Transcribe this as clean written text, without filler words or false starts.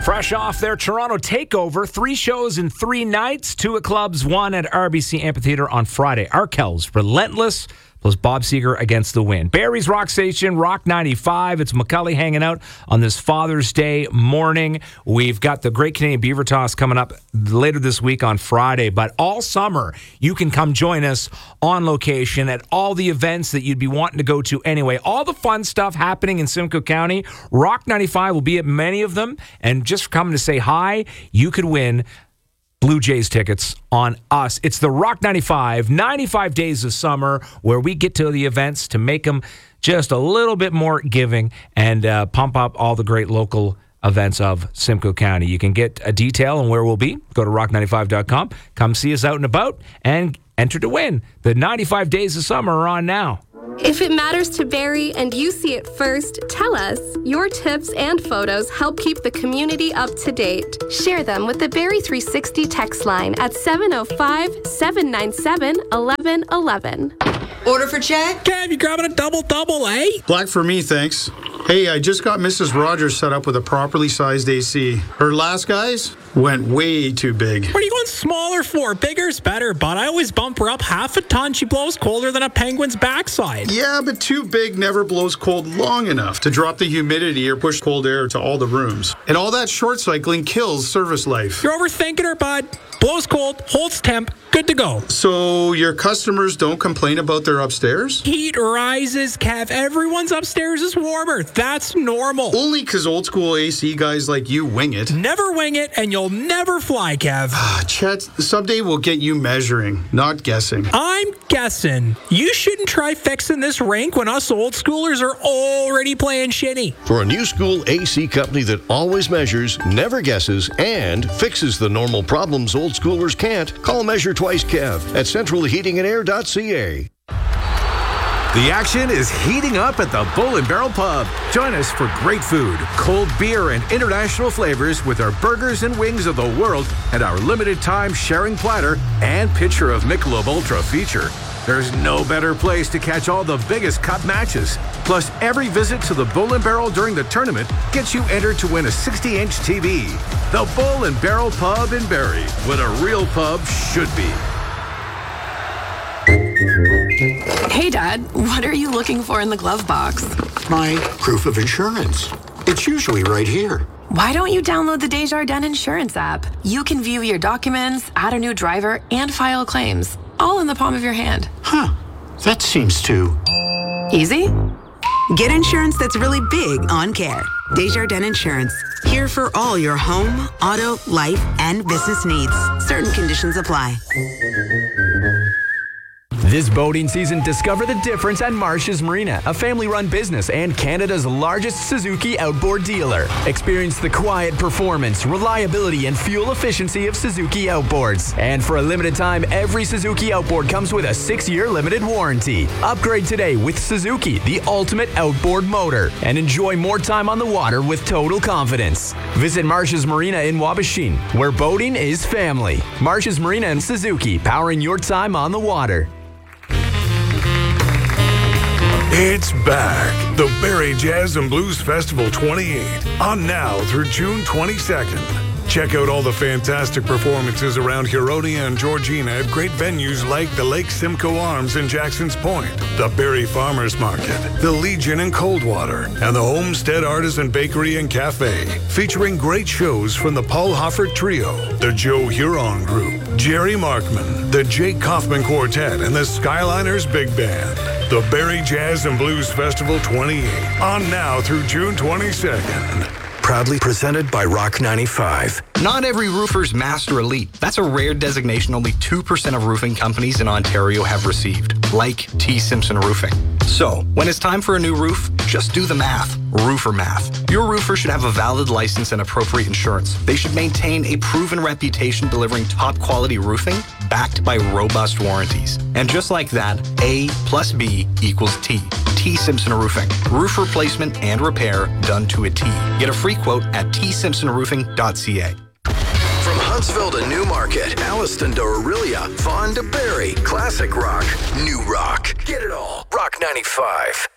Fresh off their Toronto takeover, 3 shows in 3 nights, 2 at clubs, 1 at RBC Amphitheatre on Friday. Arkells, Relentless, plus Bob Seger Against the Wind. Barrie's Rock Station, Rock 95. It's McCully hanging out on this Father's Day morning. We've got the Great Canadian Beaver Toss coming up later this week on Friday. But all summer, you can come join us on location at all the events that you'd be wanting to go to anyway. All the fun stuff happening in Simcoe County. Rock 95 will be at many of them. And just for coming to say hi, you could win Blue Jays tickets on us. It's the Rock 95 days of summer where we get to the events to make them just a little bit more giving and pump up all the great local events of Simcoe County. You can get a detail on where we'll be. Go to rock95.com. Come see us out and about and enter to win. The 95 days of summer are on now. If it matters to Barrie and you see it first, tell us. Your tips and photos help keep the community up to date. Share them with the Barrie 360 text line at 705-797-1111. Order for Chad? Kev, you grabbing a double, eh? Black for me, thanks. Hey, I just got Mrs. Rogers set up with a properly sized AC. Her last guys went way too big. What are you going smaller for? Bigger's better, but I always bump her up half a ton. She blows colder than a penguin's backside. Yeah, but too big never blows cold long enough to drop the humidity or push cold air to all the rooms. And all that short cycling kills service life. You're overthinking her, bud. Blows cold, holds temp, good to go. So your customers don't complain about their upstairs? Heat rises, Kev. Everyone's upstairs is warmer. That's normal. Only because old school AC guys like you wing it. Never wing it, and you'll never fly, Kev. Chet, someday we'll get you measuring, not guessing. I'm guessing. You shouldn't try fixing this rink when us old schoolers are already playing shitty. For a new school AC company that always measures, never guesses, and fixes the normal problems old schoolers can't, call Measure Twice Kev at centralheatingandair.ca. The action is heating up at the Bull and Barrel Pub. Join us for great food, cold beer, and international flavors with our burgers and wings of the world and our limited time sharing platter and pitcher of Michelob Ultra feature. There's no better place to catch all the biggest cup matches. Plus, every visit to the Bull and Barrel during the tournament gets you entered to win a 60-inch TV. The Bull and Barrel Pub in Barrie, what a real pub should be. Hey, Dad, what are you looking for in the glove box? My proof of insurance. It's usually right here. Why don't you download the Desjardins Insurance app? You can view your documents, add a new driver, and file claims, all in the palm of your hand. Huh. That seems too easy? Get insurance that's really big on care. Desjardins Insurance. Here for all your home, auto, life, and business needs. Certain conditions apply. This boating season, discover the difference at Marsh's Marina, a family-run business and Canada's largest Suzuki outboard dealer. Experience the quiet performance, reliability, and fuel efficiency of Suzuki outboards. And for a limited time, every Suzuki outboard comes with a 6-year limited warranty. Upgrade today with Suzuki, the ultimate outboard motor, and enjoy more time on the water with total confidence. Visit Marsh's Marina in Wabashin, where boating is family. Marsh's Marina and Suzuki, powering your time on the water. It's back. The Barrie Jazz and Blues Festival 28. On now through June 22nd. Check out all the fantastic performances around Huronia and Georgina at great venues like the Lake Simcoe Arms in Jackson's Point, the Barrie Farmers Market, the Legion in Coldwater, and the Homestead Artisan Bakery and Cafe, featuring great shows from the Paul Hoffert Trio, the Joe Huron Group, Jerry Markman, the Jake Kaufman Quartet, and the Skyliners Big Band. The Barrie Jazz and Blues Festival 28, on now through June 22nd. Proudly presented by Rock 95. Not every roofer's Master Elite. That's a rare designation only 2% of roofing companies in Ontario have received, like T. Simpson Roofing. So, when it's time for a new roof, just do the math. Roofer math. Your roofer should have a valid license and appropriate insurance. They should maintain a proven reputation delivering top quality roofing backed by robust warranties. And just like that, A plus B equals T. T. Simpson Roofing. Roof replacement and repair done to a T. Get a free quote at tsimpsonroofing.ca. From Huntsville to Newmarket, Alliston to Orillia, Vaughan to Barrie, classic rock, new rock. Get it all. Rock 95.